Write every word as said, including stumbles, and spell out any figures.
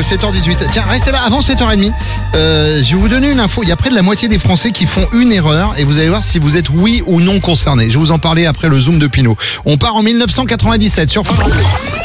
météo, sept heures dix-huit. Tiens, restez là, avant sept heures trente, euh, je vais vous donner une info. Il y a près de la moitié des Français qui font une erreur et vous allez voir si vous êtes oui ou non concerné. Je vais vous en parler après le Zoom de Pinot. On part en mille neuf cent quatre-vingt-dix-sept sur France.